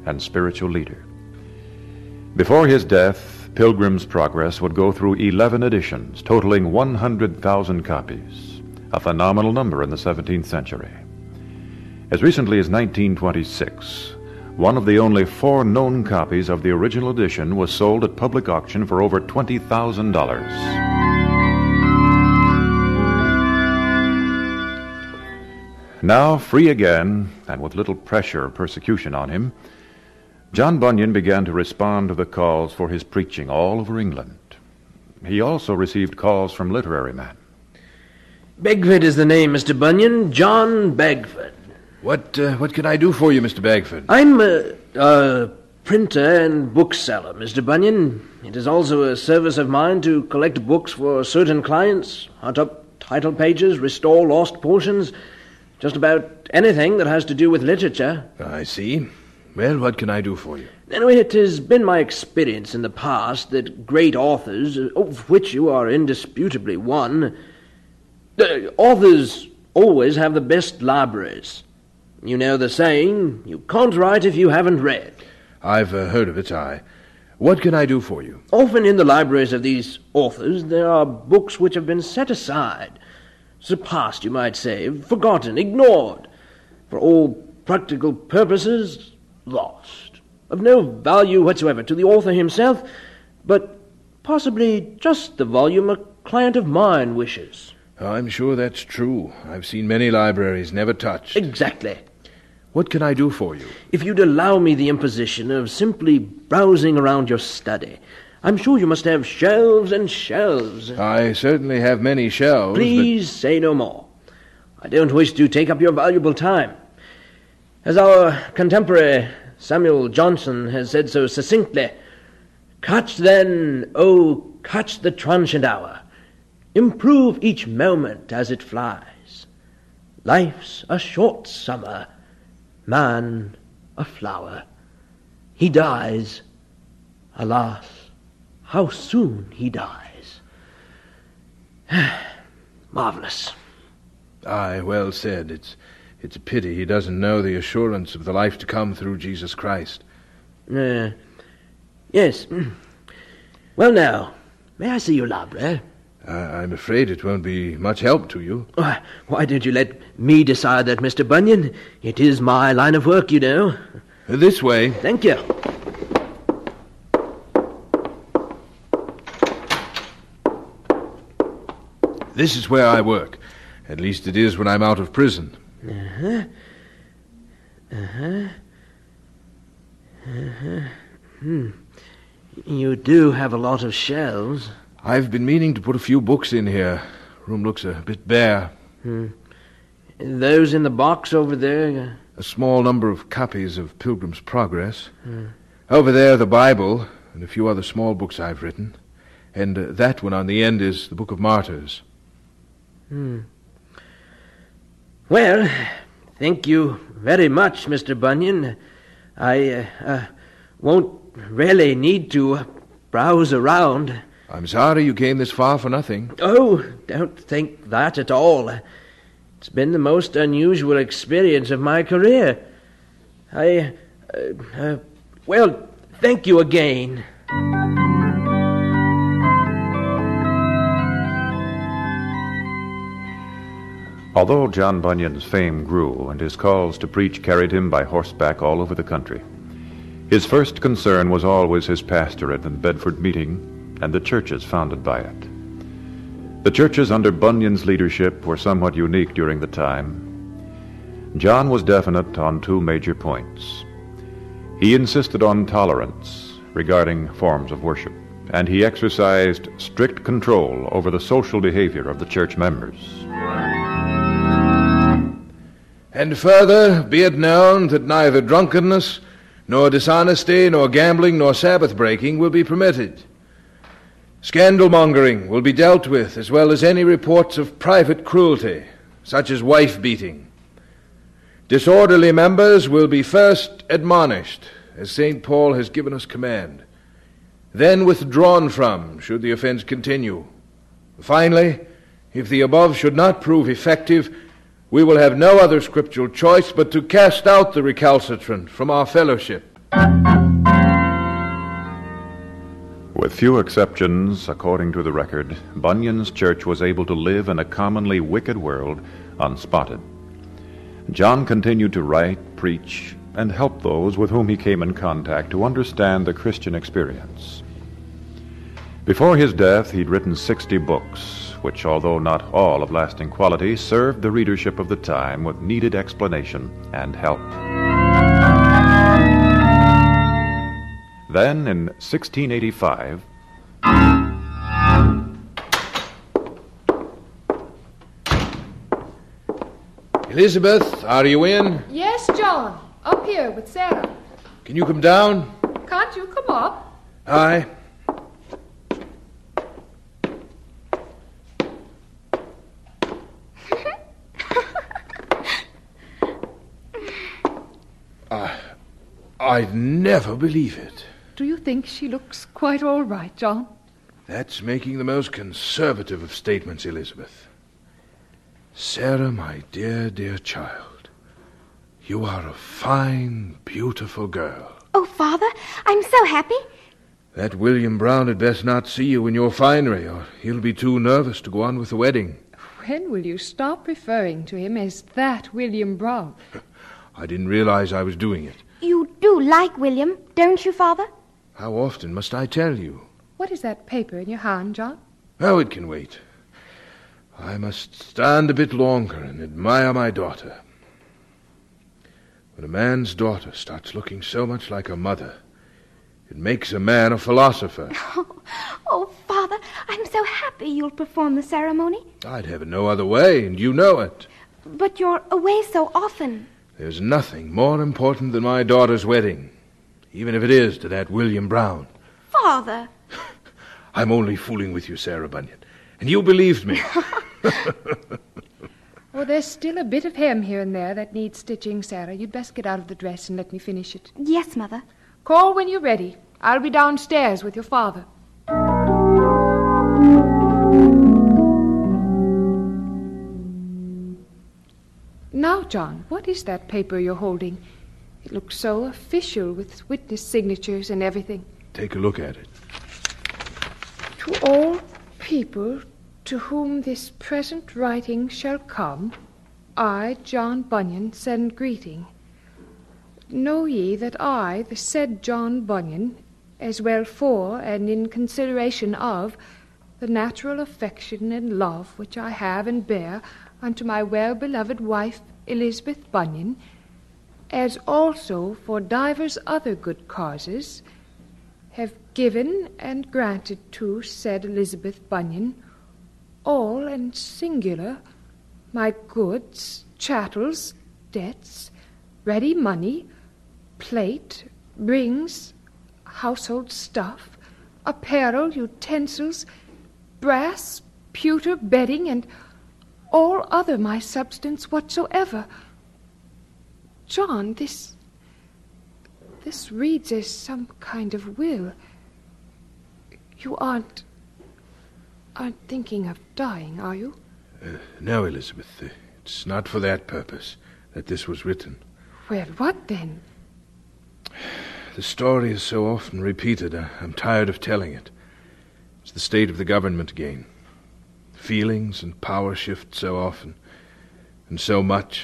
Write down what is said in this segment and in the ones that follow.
and spiritual leader. Before his death, Pilgrim's Progress would go through 11 editions, totaling 100,000 copies, a phenomenal number in the 17th century. As recently as 1926, one of the only 4 known copies of the original edition was sold at public auction for over $20,000. Now, free again, and with little pressure of persecution on him, John Bunyan began to respond to the calls for his preaching all over England. He also received calls from literary men. Begford is the name, Mr. Bunyan. John Begford. What can I do for you, Mr. Bagford? I'm a printer and bookseller, Mr. Bunyan. It is also a service of mine to collect books for certain clients, hunt up title pages, restore lost portions, just about anything that has to do with literature. I see. Well, what can I do for you? Anyway, it has been my experience in the past that great authors, of which you are indisputably one, authors always have the best libraries. You know the saying, you can't write if you haven't read. I've heard of it, What can I do for you? Often in the libraries of these authors there are books which have been set aside, surpassed, you might say, forgotten, ignored, for all practical purposes, lost, of no value whatsoever to the author himself, but possibly just the volume a client of mine wishes. I'm sure that's true. I've seen many libraries never touched. Exactly. What can I do for you? If you'd allow me the imposition of simply browsing around your study, I'm sure you must have shelves and shelves. I certainly have many shelves. Please say no more. I don't wish to take up your valuable time. As our contemporary Samuel Johnson has said so succinctly, catch then, oh, catch the transient hour. Improve each moment as it flies. Life's a short summer, man a flower. He dies, alas, how soon he dies. Marvelous. Aye, well said. It's a pity he doesn't know the assurance of the life to come through Jesus Christ. Yes. Well now, may I see your library? I'm afraid it won't be much help to you. Why don't you let me decide that, Mr. Bunyan? It is my line of work, you know. This way. Thank you. This is where I work. At least it is when I'm out of prison. You do have a lot of shelves. I've been meaning to put a few books in here. Room looks a bit bare. Those in the box over there? A small number of copies of Pilgrim's Progress. Over there, the Bible, and a few other small books I've written. And that one on the end is the Book of Martyrs. Well, thank you very much, Mr. Bunyan. I won't really need to browse around. I'm sorry you came this far for nothing. Oh, don't think that at all. It's been the most unusual experience of my career. Well, thank you again. Although John Bunyan's fame grew and his calls to preach carried him by horseback all over the country, his first concern was always his pastorate and Bedford meeting and the churches founded by it. The churches under Bunyan's leadership were somewhat unique during the time. John was definite on 2 major points. He insisted on tolerance regarding forms of worship, and he exercised strict control over the social behavior of the church members. And further, be it known that neither drunkenness, nor dishonesty, nor gambling, nor Sabbath breaking will be permitted. Scandal-mongering will be dealt with, as well as any reports of private cruelty, such as wife-beating. Disorderly members will be first admonished, as St. Paul has given us command, then withdrawn from, should the offense continue. Finally, if the above should not prove effective, we will have no other scriptural choice but to cast out the recalcitrant from our fellowship. With few exceptions, according to the record, Bunyan's church was able to live in a commonly wicked world unspotted. John continued to write, preach, and help those with whom he came in contact to understand the Christian experience. Before his death, he'd written 60 books, which, although not all of lasting quality, served the readership of the time with needed explanation and help. Then, in 1685, Elizabeth, are you in? Yes, John. Up here with Sarah. Can you come down? Can't you come up? Aye. I'd never believe it. Do you think she looks quite all right, John? That's making the most conservative of statements, Elizabeth. Sarah, my dear, dear child, you are a fine, beautiful girl. Oh, Father, I'm so happy. That William Brown had best not see you in your finery, or he'll be too nervous to go on with the wedding. When will you stop referring to him as that William Brown? I didn't realize I was doing it. You do like William, don't you, Father? How often must I tell you? What is that paper in your hand, John? Oh, it can wait. I must stand a bit longer and admire my daughter. When a man's daughter starts looking so much like her mother, it makes a man a philosopher. Oh, Father, I'm so happy you'll perform the ceremony. I'd have it no other way, and you know it. But you're away so often. There's nothing more important than my daughter's wedding, even if it is to that William Brown. Father. I'm only fooling with you, Sarah Bunyan, and you believed me. Oh, there's still a bit of hem here and there that needs stitching, Sarah. You'd best get out of the dress and let me finish it. Yes, Mother. Call when you're ready. I'll be downstairs with your father. Now, John, what is that paper you're holding? It looks so official with witness signatures and everything. Take a look at it. To all people to whom this present writing shall come, I, John Bunyan, send greeting. Know ye that I, the said John Bunyan, as well for and in consideration of the natural affection and love which I have and bear unto my well-beloved wife Elizabeth Bunyan, as also for divers other good causes, have given and granted to said Elizabeth Bunyan all and singular my goods, chattels, debts, ready money, plate, rings, household stuff, apparel, utensils, brass, pewter, bedding, and all other my substance whatsoever. John, this reads as some kind of will. You aren't thinking of dying, are you? No, Elizabeth. It's not for that purpose that this was written. Well, what then? The story is so often repeated, I'm tired of telling it. It's the state of the government again. Feelings and power shift so often, and so much.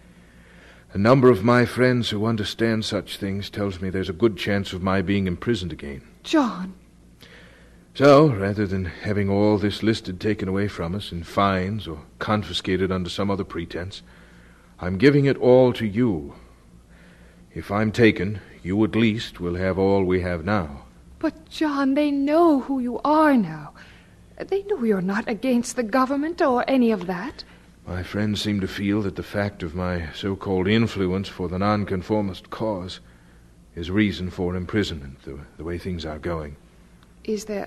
A number of my friends who understand such things tells me there's a good chance of my being imprisoned again. John. So, rather than having all this listed taken away from us in fines or confiscated under some other pretense, I'm giving it all to you. If I'm taken, you at least will have all we have now. But, John, they know who you are now. They know you're not against the government or any of that. My friends seem to feel that the fact of my so-called influence for the nonconformist cause is reason for imprisonment, the way things are going. Is there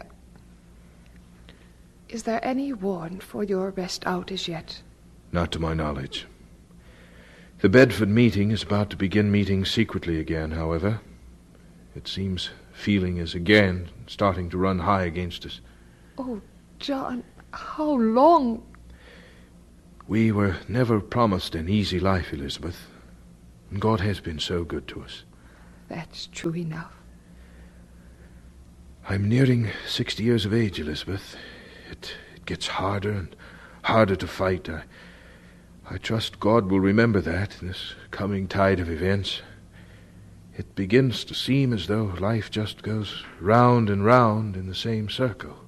any warrant for your arrest out as yet? Not to my knowledge. The Bedford meeting is about to begin meeting secretly again, however. It seems feeling is again starting to run high against us. Oh, John, how long? We were never promised an easy life, Elizabeth. And God has been so good to us. that's true enough. I'm nearing 60 years of age, Elizabeth. It gets harder and harder to fight. I trust God will remember that in this coming tide of events. It begins to seem as though life just goes round and round in the same circle.